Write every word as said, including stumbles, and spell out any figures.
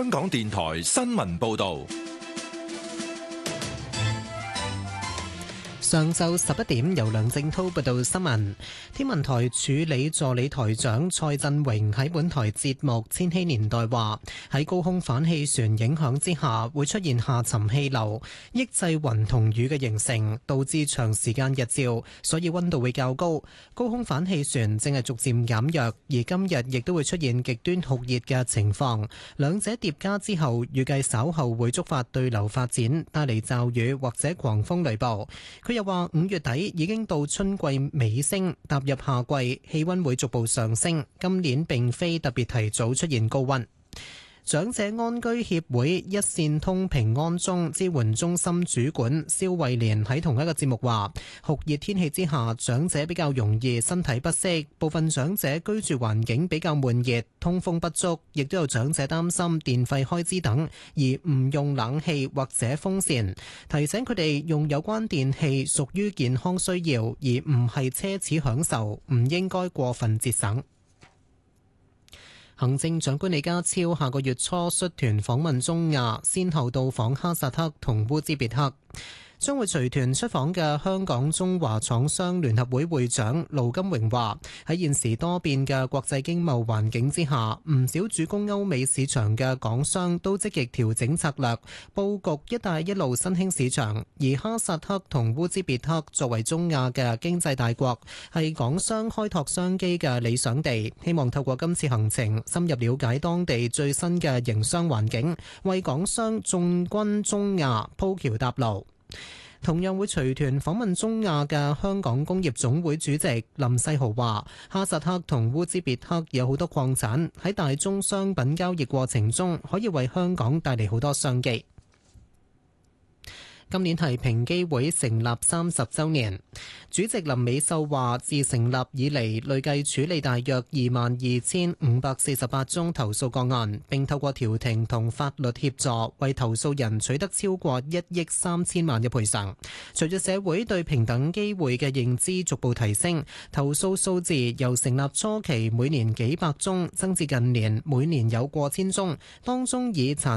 香港電台新聞報道。 上晝十一點，由梁正滔報道新聞。天文台助理助理台長蔡振榮喺本台節目《千禧年代》話：喺高空反氣旋影響之下，會出現下沉氣流，抑制雲同雨嘅形成，導致長時間日照，所以溫度會較高。高空反氣旋正係逐漸減弱，而今日亦都會出現極端酷熱嘅情況。兩者疊加之後，預計稍後會觸發對流發展，帶嚟驟雨或者狂風雷暴。佢又話五月底已經到春季尾聲，踏入夏季，氣溫會逐步上升。今年並非特別提早出現高溫。長者安居協會一線通平安鐘支援中心主管蕭慧蓮喺同一個節目話：酷熱天氣之下，長者比較容易身體不適，部分長者居住環境比較悶熱，通風不足，亦都有長者擔心電費開支等，而唔用冷氣或者風扇。提醒佢哋用有關電器屬於健康需要，而唔係奢侈享受，唔應該過分節省。行政長官李家超下個月初率團訪問中亞，先後到訪哈薩克同烏茲別克。將會隨團出訪嘅香港中華廠商聯合會會長盧金榮話：喺現時多變嘅國際經貿環境之下，唔少主攻歐美市場嘅港商都積極調整策略，佈局一帶一路新興市場。而哈薩克同烏茲別克作為中亞嘅經濟大國，係港商開拓商機嘅理想地。希望透過今次行程，深入了解當地最新嘅營商環境，為港商進軍中亞鋪橋搭路。同樣會隨團訪問中亞嘅香港工業總會主席林世豪話：哈薩克同烏茲別克有好多礦產，喺大宗商品交易過程中可以為香港帶嚟好多商機。今年係平機會成立三十週年，主席林美秀話：自成立以嚟，累計處理大約二萬二千五百四十八宗投訴個案，並透過調停同法律協助，為投訴人取得超過一億三千萬嘅賠償。隨住社會對平等機會嘅認知逐步提升，投訴數字由成立初期每年幾百宗增至近年每年有過千宗，當中以殘